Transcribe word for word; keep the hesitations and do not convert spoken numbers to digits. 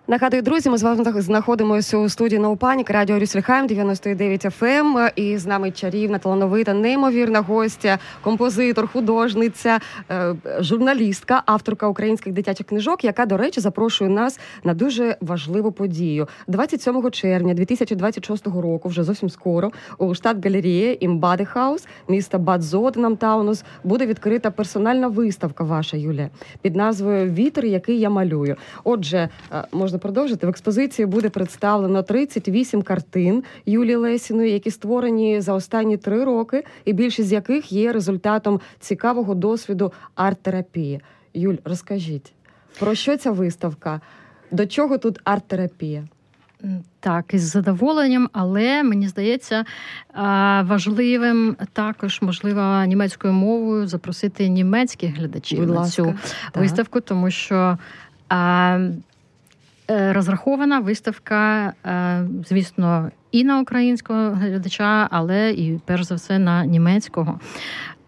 Нагадую, друзі, ми з вами знаходимося у студії No Panic, радіо Рюссельхайм, дев'яносто дев'ять еф ем. І з нами чарівна, талановита, неймовірна гостя, композитор, художниця, журналістка, авторка українських дитячих книжок, яка, до речі, запрошує нас на дуже важливу подію. двадцять сьомого червня дві тисячі двадцять шостого року, вже зовсім скоро, у штат-галереї Імбадехаус міста Бад Зоденамтаунус буде відкрита персональна виставка ваша, Юлія, під назвою «Вітер, який я малюю». Отже, можна продовжити. В експозиції буде представлено тридцять вісім картин Юлії Лесіної, які створені за останні три роки, і більшість з яких є результатом цікавого досвіду арт-терапії. Юль, розкажіть, про що ця виставка? До чого тут арт-терапія? Так, із задоволенням, але, мені здається, важливим також, можливо, німецькою мовою запросити німецьких глядачів на цю виставку, тому що розрахована виставка, звісно, і на українського глядача, але і, перш за все, на німецького.